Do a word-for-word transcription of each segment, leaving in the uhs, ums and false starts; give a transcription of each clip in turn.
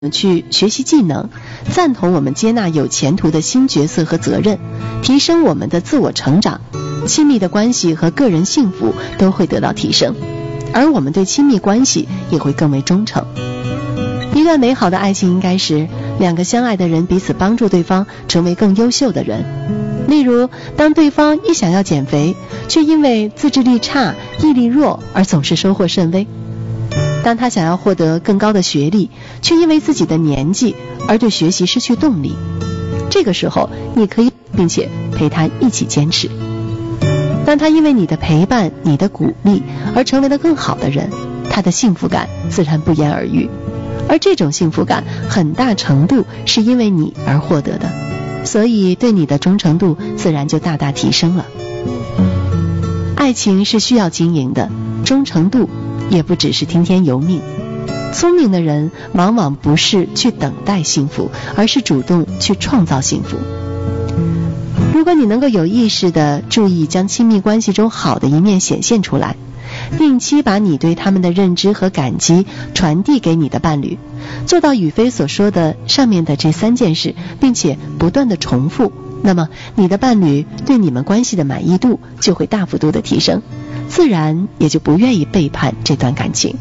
去学习技能，赞同我们接纳有前途的新角色和责任，提升我们的自我成长，亲密的关系和个人幸福都会得到提升，而我们对亲密关系也会更为忠诚。一段美好的爱情应该是两个相爱的人彼此帮助对方成为更优秀的人。例如，当对方一想要减肥，却因为自制力差、毅力弱而总是收获甚微；当他想要获得更高的学历，却因为自己的年纪而对学习失去动力。这个时候，你可以并且陪他一起坚持。当他因为你的陪伴、你的鼓励而成为了更好的人，他的幸福感自然不言而喻。而这种幸福感很大程度是因为你而获得的，所以对你的忠诚度自然就大大提升了。爱情是需要经营的，忠诚度也不只是听天由命。聪明的人往往不是去等待幸福，而是主动去创造幸福。如果你能够有意识地注意将亲密关系中好的一面显现出来，定期把你对他们的认知和感激传递给你的伴侣，做到宇飞所说的上面的这三件事，并且不断地重复，那么你的伴侣对你们关系的满意度就会大幅度的提升，自然也就不愿意背叛这段感情。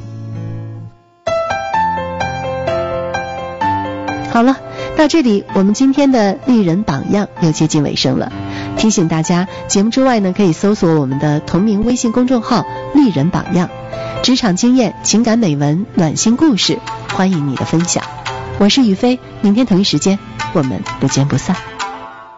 好了，到这里我们今天的丽人榜样又接近尾声了。提醒大家，节目之外呢，可以搜索我们的同名微信公众号丽人榜样，职场经验、情感美文、暖心故事，欢迎你的分享。我是宇飞，明天同一时间我们不见不散。